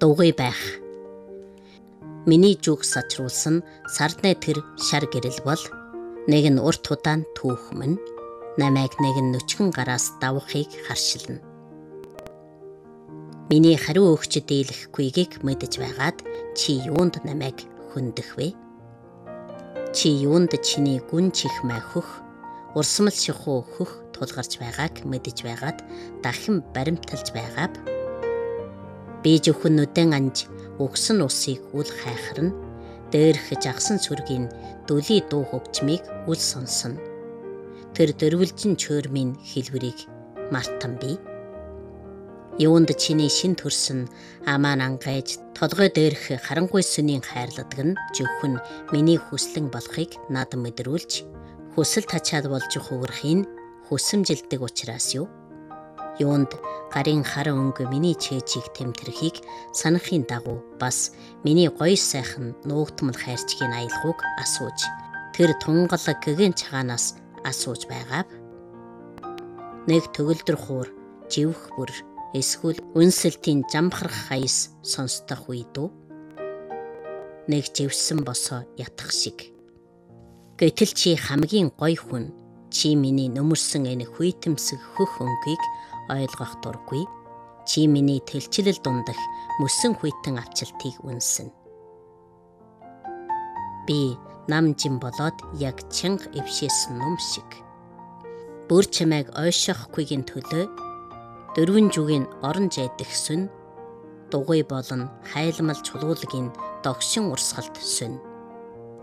дугуй байх. Миний зүг сачруулсан сардны тэр шар гэрэл бол нэг нь урт удаан түүх мөн, намайг нэг нь нүчгэн гараас давахыг харшилна. Миний хариу өгч дийлэхгүйгийг мэдэж байгаад чи юунд намайг хөндөх вэ? Чи юунд чиний гүн чих махөх, урсмал шихуу хөх тулгарч байгааг мэдэж байгаад дахин баримталж байгаав. Би зөвхөн нүдэн анж өгсөн усыг үл хайхарна, дээрх жагсан сүргийн дүлий дуу хөгжмийг үл сонсно. Тэр дөрвөлжин чөөрмийн хэлбэрийг мартан би. Юунд чиний шин төрсөн амаа ангайж толгой дээрх харанхуй сүнийн хайрладаг нь зөвхөн миний хүслэн болохыг надад мэдрүүлж, хүсэл тачаад болж хувирахын хүсэмжилдэг учраас юу? Юунд гарын хар өнгө миний чэжийг тэмтэрхийг санахын дагуу бас миний гоё сайхан нуугдмал хайрчгийн аялгауг асууж, тэр тунгалаг гэгэн цагаанаас асууж байгаав. Нэг төгөлдөр хуур, живх бүр, эсвэл үнсэлтийн жамхрах хаяс сонсдох үед үү? Нэг живсэн босоо ятах шиг. Гэтэл чи хамгийн гоё хүн, чи миний нөмөрсөн энэ хүйтэмсэг хөх өнгийг ойлгох дургүй. Чи миний тэлчилэл дундах мөсөн хүйтэн авчилтыг үнсэн. Би нам жим болоод яг чанга эвшээсэн ном шиг. Бүр чамайг ойшохгүйгийн төлөө дөрвөн жүгийн орон жайдах сүн, дугуй болон хайлмал чулуулагийн догшин урсгалт сүн.